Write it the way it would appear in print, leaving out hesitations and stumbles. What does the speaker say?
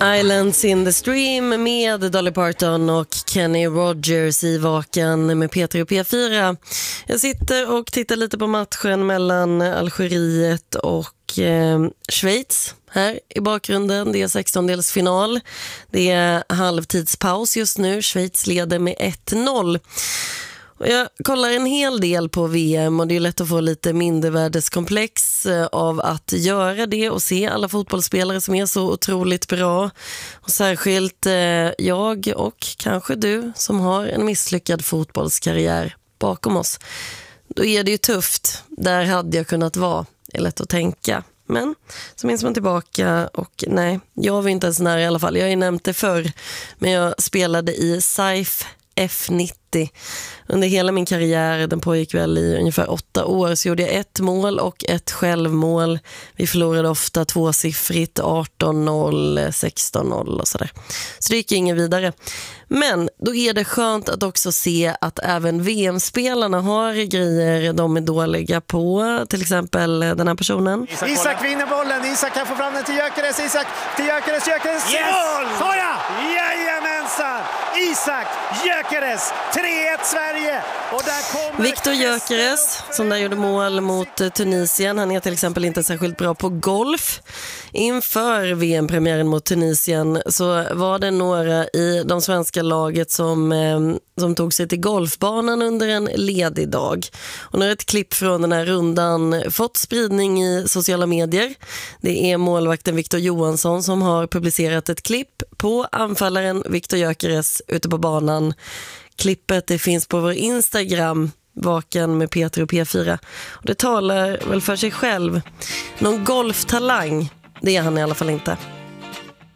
Islands in the Stream med Dolly Parton och Kenny Rogers i Vaken med Peter och P4. Jag sitter och tittar lite på matchen mellan Algeriet och Schweiz här i bakgrunden. Det är 16-delsfinal. Det är halvtidspaus just nu. Schweiz leder med 1-0. Jag kollar en hel del på VM och det är lätt att få lite mindervärdeskomplex av att göra det och se alla fotbollsspelare som är så otroligt bra. Och särskilt jag och kanske du som har en misslyckad fotbollskarriär bakom oss. Då är det ju tufft. Där hade jag kunnat vara. Det är lätt att tänka. Men så minns man tillbaka och nej, jag var inte ens nära i alla fall. Jag har ju nämnt det förr, men jag spelade i SAIF F90 under hela min karriär. Den pågick väl i ungefär 8 år, så gjorde jag 1 mål och 1 självmål. Vi förlorade ofta 2-siffrigt, 18-0, 16-0 och sådär. Så det gick ingen vidare. Men då är det skönt att också se att även VM-spelarna har grejer de är dåliga på. Till exempel den här personen. Isak vinner bollen, Isak kan få fram den till Gyökeres, Isak till Gyökeres, Gyökeres mål! Såja! Jajamensan! Isak Gyökeres, 3-1 Sverige! Och där kommer Viktor Gyökeres som där gjorde mål mot Tunisien. Han är till exempel inte särskilt bra på golf. Inför VM-premiären mot Tunisien så var det några i de svenska laget som tog sig till golfbanan under en ledig dag. Och nu har ett klipp från den här rundan fått spridning i sociala medier. Det är målvakten Victor Johansson som har publicerat ett klipp på anfallaren Viktor Gyökeres ute på banan. Klippet det finns på vår Instagram, Vaken med Peter och P4. Och det talar väl för sig själv. Någon golftalang, det är han i alla fall inte.